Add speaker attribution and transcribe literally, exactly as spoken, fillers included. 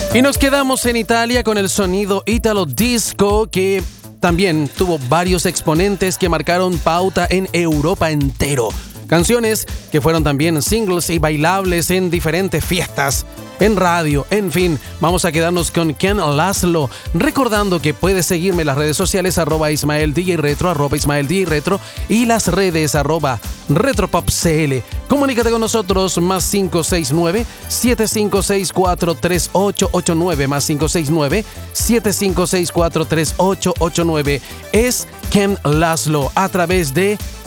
Speaker 1: Y nos quedamos en Italia con el sonido Italo Disco, que también tuvo varios exponentes que marcaron pauta en Europa entero. Canciones que fueron también singles y bailables en diferentes fiestas, en radio, en fin. Vamos a quedarnos con Ken Laszlo, recordando que puedes seguirme en las redes sociales arroba Ismael D J Retro, arroba Ismael D J Retro y las redes arroba RetropopCL. Comunícate con nosotros más cinco seis nueve, siete cinco seis cuatro, tres ocho ocho nueve, más cinco seis nueve, siete cinco seis cuatro, tres ocho ocho nueve. Es Ken Laszlo a través de